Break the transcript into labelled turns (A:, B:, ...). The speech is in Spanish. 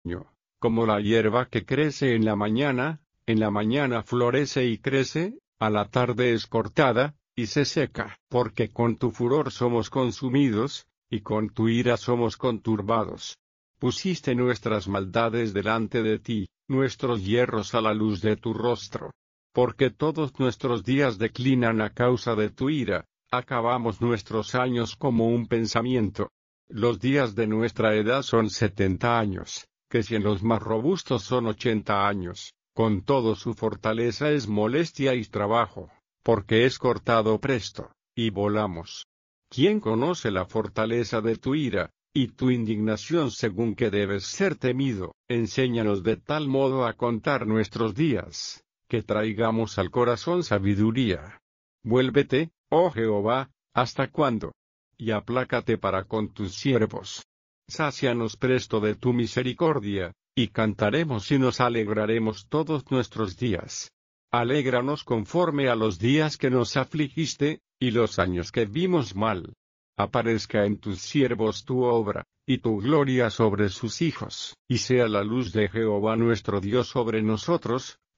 A: como la hierba que crece en la mañana florece y crece, a la tarde es cortada, y se seca. Porque con tu furor somos consumidos, y con tu ira somos conturbados. Pusiste nuestras maldades delante de ti, nuestros hierros a la luz de tu rostro. Porque todos nuestros días declinan a causa de tu ira, acabamos nuestros años como un pensamiento. Los días de nuestra edad son 70 años, que si en los más robustos son 80 años, con todo su fortaleza es molestia y trabajo, porque es cortado presto, y volamos. ¿Quién conoce la fortaleza de tu ira, y tu indignación según que debes ser temido? Enséñanos de tal modo a contar nuestros días, que traigamos al corazón sabiduría. Vuélvete, oh Jehová, ¿hasta cuándo? Y aplácate para con tus siervos. Sácianos presto de tu misericordia, y cantaremos y nos alegraremos todos nuestros días. Alégranos conforme a los días que nos afligiste, y los años que vimos mal. Aparezca en tus siervos tu obra, y tu gloria sobre sus hijos. Y sea la luz de Jehová nuestro Dios sobre nosotros,